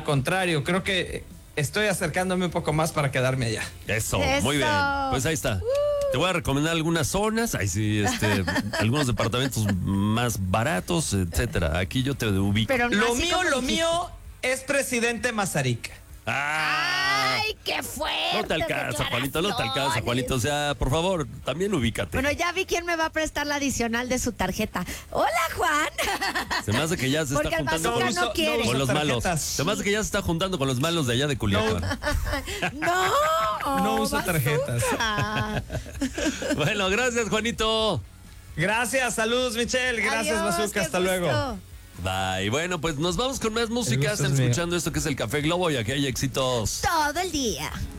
Al contrario, creo que estoy acercándome un poco más para quedarme allá. Eso, muy bien. Pues ahí está. Te voy a recomendar algunas zonas, ahí sí, algunos departamentos más baratos, etcétera. Aquí yo te ubico. Pero no Lo así mío, como lo dijiste. mío es Presidente Mazarica. ¡Ay, qué fuerte! No te alcanza, Juanito, no te alcanza, Juanito. O sea, por favor, también ubícate. Bueno, ya vi quién me va a prestar la adicional de su tarjeta. ¡Hola, Juan! Se me hace que ya se Porque está el juntando bazooka no quiere. con los malos. tarjetas. Se me hace que ya se está juntando con los malos de allá de Culiacán. ¡No! No uso tarjetas. Bueno, gracias, Juanito. Gracias, saludos, Michelle. Gracias, Adiós, Bazooka. qué Hasta gusto. luego. Bye. Bueno, pues nos vamos con más música. gusto Están es mío. escuchando esto que es el Café Globo y aquí hay éxitos. Todo el día.